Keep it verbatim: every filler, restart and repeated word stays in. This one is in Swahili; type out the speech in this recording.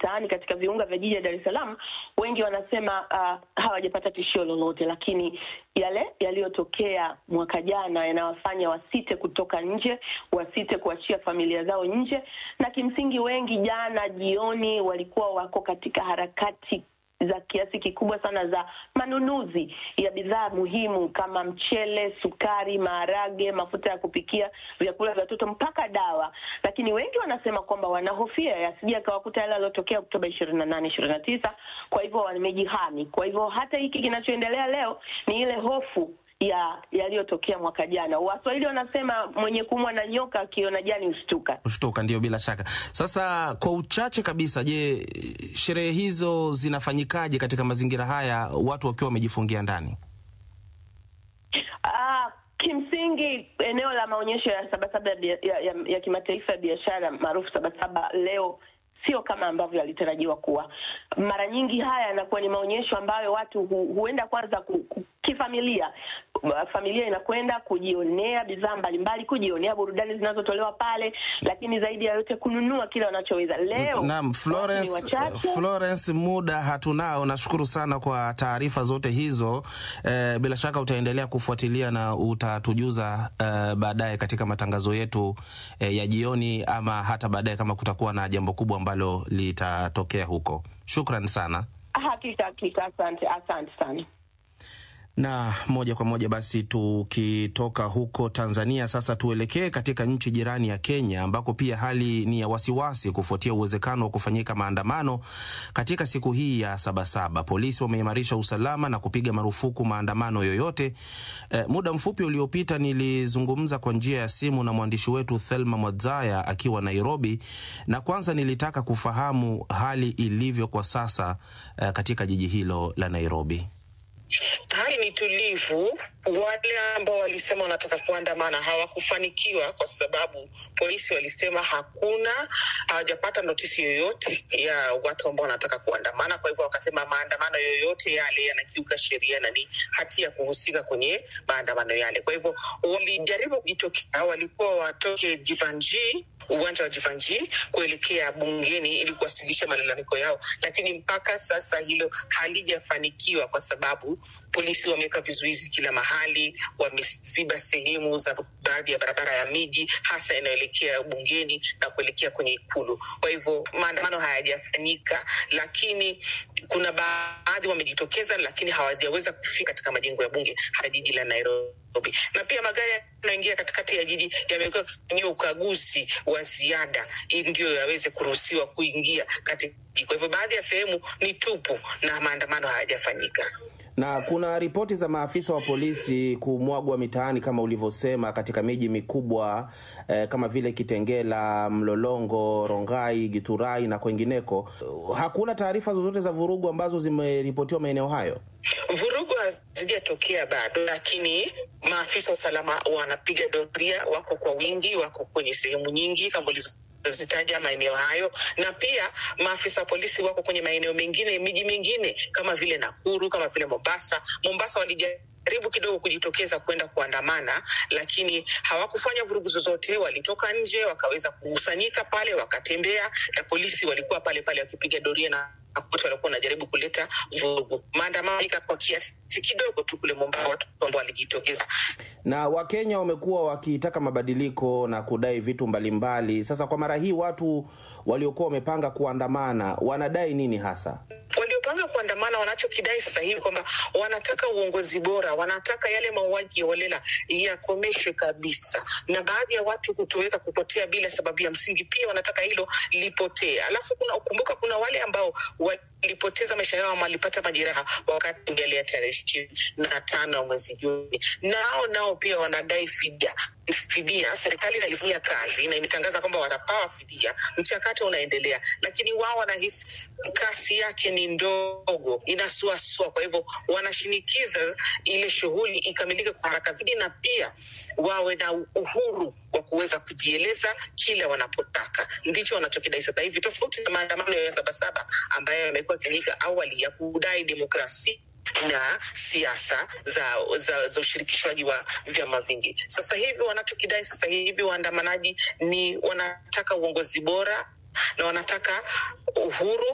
mitaani katika viunga vya jiji la Dar es Salaam, wengi wanasema uh, hawajapata tishio lolote, lakini yale yaliyotokea mwaka jana yanawafanya wasite kutoka nje, wasite kuachia familia zao nje, na kimsingi wengi jana jioni walikuwa wako katika harakati za kiasi kikubwa sana za manunuzi ya bidhaa muhimu kama mchele, sukari, maharage, mafuta ya kupikia, vyakula vya watoto mpaka dawa. Lakini wengi wanasema kwamba wanahofia yasije kawakuta yale yaliyotokea Oktoba ishirini na nane ishirini na tisa, kwa hivyo wamejihami. Kwa hivyo hata hiki kinachoendelea leo ni ile hofu ya yaliyotokea mwaka jana. Waswahili wanasema mwenye kumwa na nyoka akiona jani ushtuka. Ushtuka, ndio, bila shaka. Sasa kwa uchache kabisa, je, sherehe hizo zinafanyikaje katika mazingira haya watu wakiwa wamejifungia ndani? Ah, kimsingi eneo la maonyesho ya Sabasaba ya, ya, ya, ya kimataifa ya biashara maarufu Sabasaba leo sio kama ambavyo yalitarajiwa kuwa. Mara nyingi haya yanakuwa ni maonyesho ambayo watu hu, huenda kwanza ku, ku, kifamilia. Familia inakwenda kujionea bidhaa mbalimbali, kujionea burudani zinazotolewa pale, lakini zaidi ya yote kununua kile wanachoweza. Leo naam, Florence, Florence, muda hatunao. Nashukuru sana kwa taarifa zote hizo. E, bila shaka utaendelea kufuatilia na utatujuza e, baadaye katika matangazo yetu e, ya jioni, ama hata baadaye kama kutakuwa na jambo kubwa ambalo litatokea huko. Shukran sana. Hakika, hakika, asante, asante sana. Na moja kwa moja basi tukitoka huko Tanzania sasa tuelekee katika nchi jirani ya Kenya, ambako pia hali ni ya wasiwasi kufuatia uwezekano wa kufanyika maandamano katika siku hii ya Sabasaba. Polisi wameimarisha usalama na kupiga marufuku maandamano yoyote. E, muda mfupi uliopita nilizungumza kwa njia ya simu na mwandishi wetu Thelma Mwadzaya akiwa Nairobi, na kwanza nilitaka kufahamu hali ilivyo kwa sasa e, katika jiji hilo la Nairobi. Hali ni tulivu. Wale ambao walisema wanataka kuandamana hawakufanikiwa kwa sababu polisi walisema hakuna, hawajapata notisi yoyote ya watu ambao wanataka kuandamana. Kwa hivyo wakasema maandamano yoyote yale yanakiuka sheria na ni hatia kuhusika kwenye maandamano yale. Kwa hivyo walijaribu kujitokea, walikuwa watoke Jivanjii, uwanja wa Jivanjii kuelekea bungeni ili kuwasilisha malalamiko yao, lakini mpaka sasa hilo halijafanikiwa kwa sababu polisi wameweka vizuizi kila mahali, wameziba sehemu za baadhi ya barabara ya miji hasa inayoelekea bungeni na kuelekea kwenye ikulu. Kwa hivyo maandamano hayajafanyika, lakini kuna baadhi wamejitokeza lakini hawajaweza kufika katika majengo ya bunge hapa jiji la Nairobi. Na pia magari yanayoingia katikati ya jiji yamekuwa kufanywa ukaguzi wa ziada ili ndio yaweze kuruhusiwa kuingia katika. Kwa hivyo baadhi ya sehemu ni tupu na maandamano hayajafanyika. Na kuna ripoti za maafisa wa polisi kumwagwa mitaani kama ulivyosema katika miji mikubwa eh, kama vile Kitengela, Mlolongo, Rongai, Githurai na kwengineko. Hakuna taarifa zozote za vurugu ambazo zimeripotiwa maeneo hayo? Vurugu hazijatokea bado, lakini maafisa wa usalama wanapiga doria, wako kwa wingi, wako kwenye sehemu nyingi kama ulizo zitaja maeneo hayo, na pia maafisa wa polisi wako kwenye maeneo mengine, miji mingine kama vile Nakuru, kama vile Mombasa. Mombasa walijaribu kidogo kujitokeza kwenda kuandamana, lakini hawakufanya vurugu zozote. Walitoka nje, wakaweza kukusanyika pale, wakatembea, na polisi walikuwa pale pale wakipiga doria na watu walikuwa wanajaribu kuleta vurugu. Maandamano kwa kiasi kidogo tu kule Mombasa, watu ambao walijitokeza. Na Wakenya wamekuwa wakitaka mabadiliko na kudai vitu mbalimbali. Sasa kwa mara hii watu waliokuwa wamepanga kuandamana wanadai nini hasa? Waliopanga kuandamana wanachokidai sasa hivi kwamba wanataka uongozi bora, wanataka yale mauaji ya holela yakomeshwe kabisa, na baadhi ya watu kutoweka, kupotea bila sababu ya msingi pia wanataka hilo lipotee. Alafu kuna ukumbuka kuna wale ambao walipoteza maisha yao, walipata majeraha wakati ile ya tarehe ishirini na tano mwezi Juni. Nao nao pia wanadai fidia. Fidia, serikali inalifanyia kazi na imetangaza kwamba watapawa fidia. Mchakato unaendelea, lakini wao wanahisi kasi yake ni ndogo, inasuasua. Kwa hivyo wanashinikiza ile shughuli ikamilike kwa haraka zaidi, na pia wawe na uhuru wa kuweza kujieleza kila wanapotaka. Ndicho wanachokidai sasa hivi, tofauti na maandamano ya Sabasaba ambayo yamekuwa yakifanyika awali ya kudai demokrasia na siasa za, za, za ushirikishwaji wa vyama vingi. Sasa hivi wanachokidai sasa hivi waandamanaji ni wanataka uongozi bora na wanataka uhuru